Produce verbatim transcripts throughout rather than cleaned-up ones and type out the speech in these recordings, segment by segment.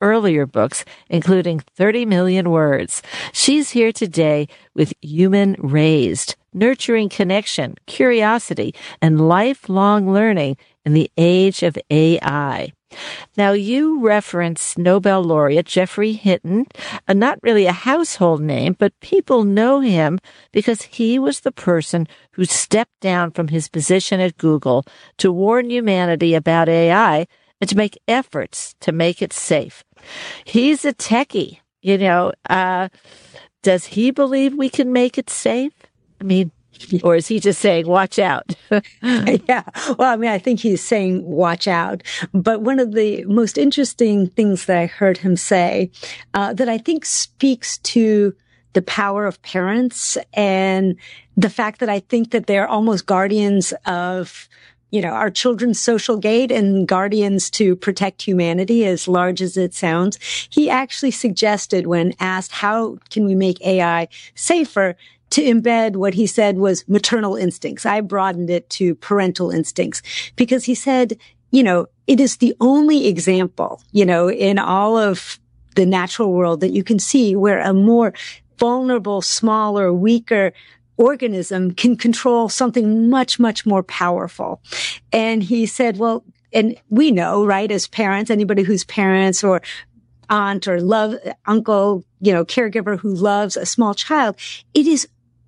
earlier books, including thirty million Words. She's here today with Human Raised, Nurturing Connection, Curiosity, and Lifelong Learning in the Age of A I. Now, you reference Nobel laureate Geoffrey Hinton, uh, not really a household name, but people know him because he was the person who stepped down from his position at Google to warn humanity about A I and to make efforts to make it safe. He's a techie, you know. Uh, does he believe we can make it safe? I mean, or is he just saying, watch out? Yeah. Well, I mean, I think he's saying, watch out. But one of the most interesting things that I heard him say, uh, that I think speaks to the power of parents and the fact that I think that they're almost guardians of, you know, our children's social gate and guardians to protect humanity, as large as it sounds. He actually suggested, when asked, how can we make A I safer, to embed what he said was maternal instincts. I broadened it to parental instincts because he said, you know, it is the only example, you know, in all of the natural world that you can see where a more vulnerable, smaller, weaker organism can control something much, much more powerful. And he said, well, and we know, right, as parents, anybody who's parents or aunt or love, uncle, you know, caregiver who loves a small child, it is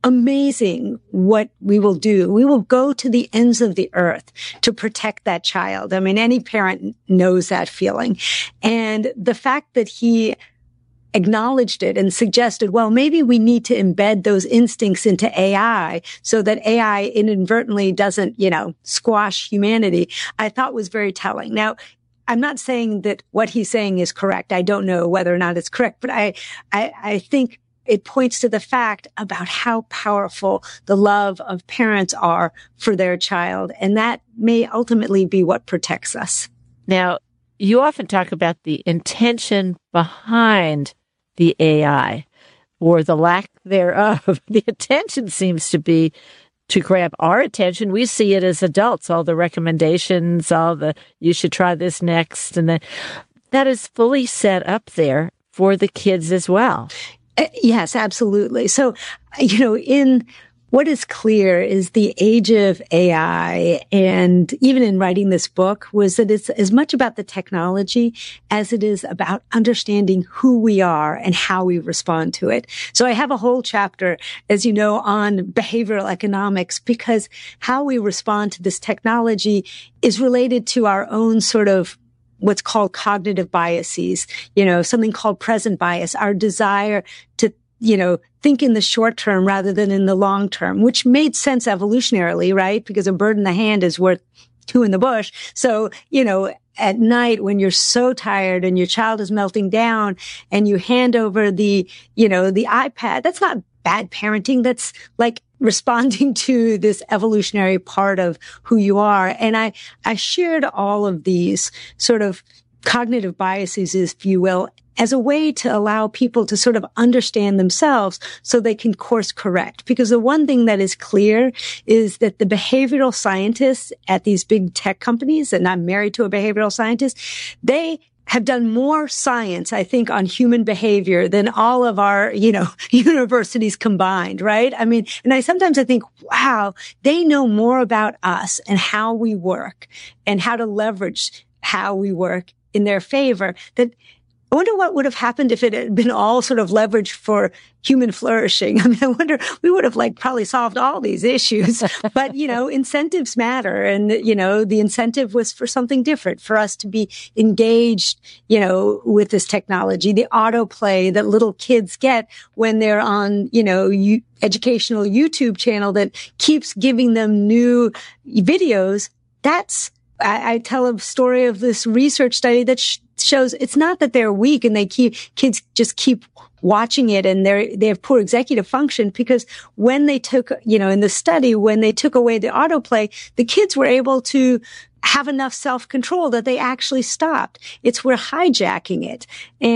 amazing what we will do. We will go to the ends of the earth to protect that child. I mean, any parent knows that feeling. And the fact that he acknowledged it and suggested, well, maybe we need to embed those instincts into A I so that A I inadvertently doesn't, you know, squash humanity, I thought was very telling. Now, I'm not saying that what he's saying is correct. I don't know whether or not it's correct, but I, I, I think it points to the fact about how powerful the love of parents are for their child. And that may ultimately be what protects us. Now, you often talk about the intention behind the A I or the lack thereof. The intention seems to be to grab our attention. We see it as adults, all the recommendations, all the, you should try this next. And then that is fully set up there for the kids as well. Uh, yes, absolutely. So, you know, in what is clear is the age of A I, and even in writing this book, was that it's as much about the technology as it is about understanding who we are and how we respond to it. So I have a whole chapter, as you know, on behavioral economics, because how we respond to this technology is related to our own sort of what's called cognitive biases, you know, something called present bias, our desire to, you know, think in the short term rather than in the long term, which made sense evolutionarily, right? Because a bird in the hand is worth two in the bush. So, you know, at night when you're so tired and your child is melting down and you hand over the, you know, the iPad, that's not bad parenting. That's like responding to this evolutionary part of who you are. And I, I shared all of these sort of cognitive biases, if you will, as a way to allow people to sort of understand themselves so they can course correct. Because the one thing that is clear is that the behavioral scientists at these big tech companies, and I'm married to a behavioral scientist, they have done more science, I think, on human behavior than all of our, you know, universities combined, right? I mean, and I sometimes I think, wow, they know more about us and how we work and how to leverage how we work in their favor. That I wonder what would have happened if it had been all sort of leveraged for human flourishing. I mean, I wonder, we would have like probably solved all these issues, but you know, incentives matter. And, you know, the incentive was for something different, for us to be engaged, you know, with this technology, the autoplay that little kids get when they're on, you know, you, educational YouTube channel that keeps giving them new videos. That's, I, I tell a story of this research study that sh- shows it's not that they're weak and they keep, kids just keep watching it and they're, they have poor executive function, because when they took, you know, in the study, when they took away the autoplay, the kids were able to have enough self-control that they actually stopped. It's we're hijacking it.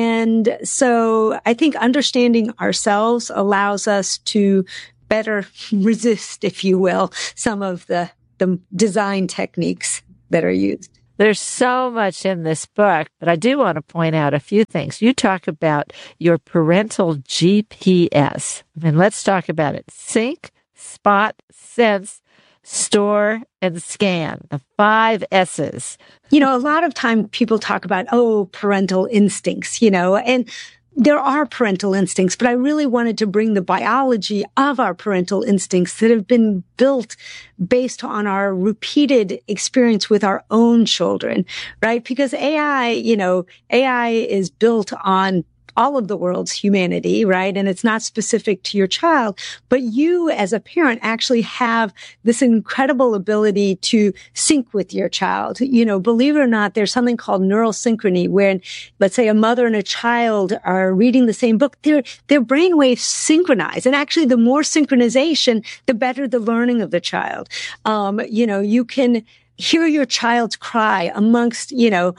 And so I think understanding ourselves allows us to better resist, if you will, some of the, the design techniques that are used. There's so much in this book, but I do want to point out a few things. You talk about your parental G P S. I mean, let's talk about it. Sync, spot, sense, store, and scan. The five S's. You know, a lot of time people talk about, oh, parental instincts, you know, and there are parental instincts, but I really wanted to bring the biology of our parental instincts that have been built based on our repeated experience with our own children, right? Because A I, you know, A I is built on all of the world's humanity, right? And it's not specific to your child, but you as a parent actually have this incredible ability to sync with your child. You know, believe it or not, there's something called neural synchrony when, let's say, a mother and a child are reading the same book, their, their brainwaves synchronize. And actually, the more synchronization, the better the learning of the child. Um, you know, you can hear your child's cry amongst, you know,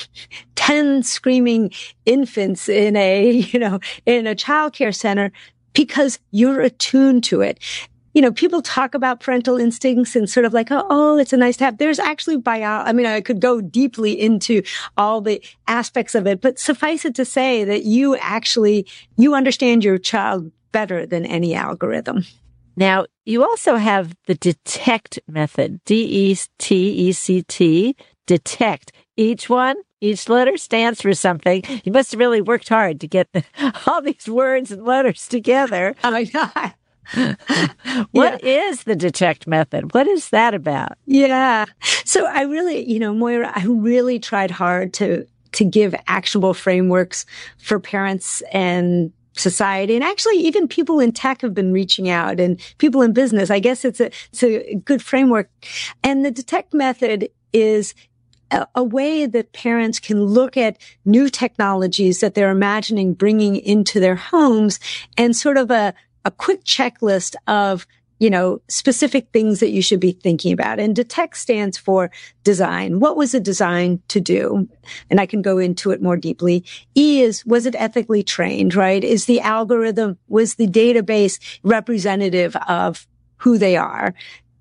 ten screaming infants in a, you know, in a childcare center because you're attuned to it. You know, people talk about parental instincts and sort of like, oh, oh it's a nice to have. There's actually bio, I mean, I could go deeply into all the aspects of it, but suffice it to say that you actually, you understand your child better than any algorithm. Now, you also have the DETECT method, D E T E C T, DETECT. Each one, each letter stands for something. You must have really worked hard to get the, all these words and letters together. Oh, my God. What yeah. is the DETECT method? What is that about? Yeah. So I really, you know, Moira, I really tried hard to, to give actionable frameworks for parents and society. And actually, even people in tech have been reaching out and people in business. I guess it's a, it's a good framework. And the DETECT method is a, a way that parents can look at new technologies that they're imagining bringing into their homes and sort of a, a quick checklist of, you know, specific things that you should be thinking about. And DETECT stands for design. What was it designed to do? And I can go into it more deeply. E is, was it ethically trained, right? Is the algorithm, was the database representative of who they are?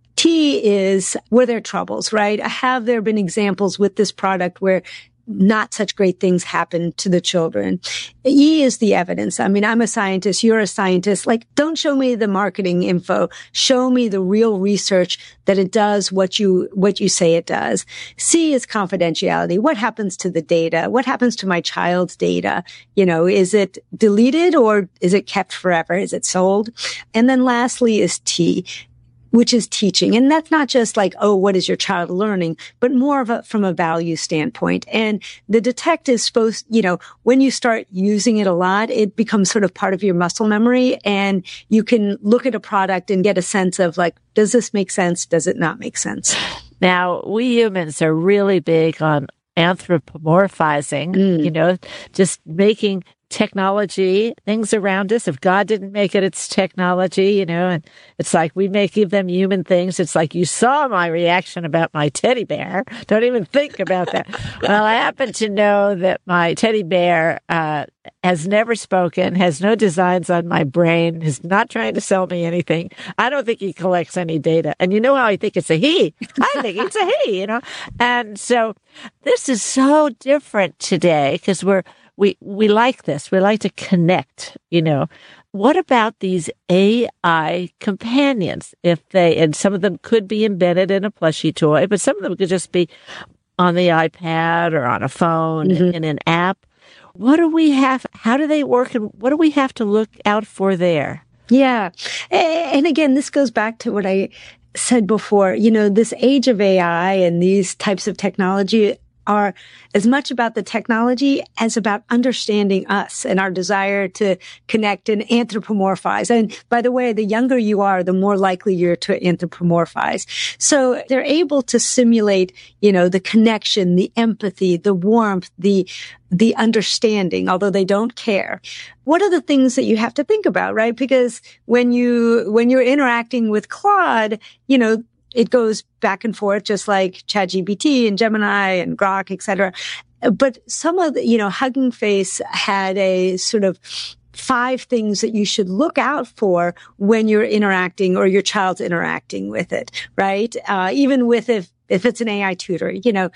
T is, were there troubles, right? Have there been examples with this product where not such great things happen to the children? E is the evidence. I mean, I'm a scientist. You're a scientist. Like, don't show me the marketing info. Show me the real research that it does what you, what you say it does. C is confidentiality. What happens to the data? What happens to my child's data? You know, is it deleted or is it kept forever? Is it sold? And then lastly is T, which is teaching. And that's not just like, oh, what is your child learning, but more of a, from a value standpoint. And the DETECT is supposed, you know, when you start using it a lot, it becomes sort of part of your muscle memory. And you can look at a product and get a sense of like, does this make sense? Does it not make sense? Now, we humans are really big on anthropomorphizing, mm. you know, just making technology, things around us. If God didn't make it, it's technology, you know, and it's like we may give them human things. It's like you saw my reaction about my teddy bear. Don't even think about that. Well, I happen to know that my teddy bear uh has never spoken, has no designs on my brain, is not trying to sell me anything. I don't think he collects any data. And you know how I think it's a he? I think it's a he, you know. And so this is so different today because we're We, we like this. We like to connect, you know. What about these A I companions? If they, and some of them could be embedded in a plushie toy, but some of them could just be on the iPad or on a phone mm-hmm. in an app. What do we have? How do they work? And what do we have to look out for there? Yeah. And again, this goes back to what I said before. You know, this age of A I and these types of technology are as much about the technology as about understanding us and our desire to connect and anthropomorphize. And by the way, the younger you are, the more likely you're to anthropomorphize. So they're able to simulate, you know, the connection, the empathy, the warmth, the the understanding, although they don't care. What are the things that you have to think about, right? Because when you when you're interacting with Claude, you know, it goes back and forth, just like ChatGPT and Gemini and Grok, et cetera. But some of the, you know, Hugging Face had a sort of five things that you should look out for when you're interacting or your child's interacting with it, right? Uh, even with if, if it's an A I tutor, you know,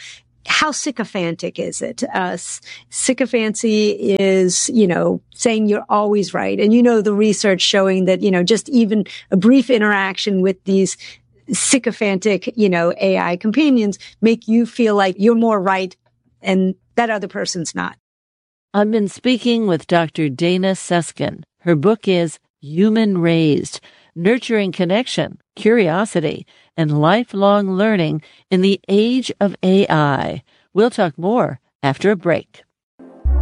how sycophantic is it? Uh, sycophancy is, you know, saying you're always right. And you know, the research showing that, you know, just even a brief interaction with these sycophantic, you know, A I companions make you feel like you're more right and that other person's not. I've been speaking with Doctor Dana Susskind. Her book is Human Raised, Nurturing Connection, Curiosity, and Lifelong Learning in the Age of A I. We'll talk more after a break.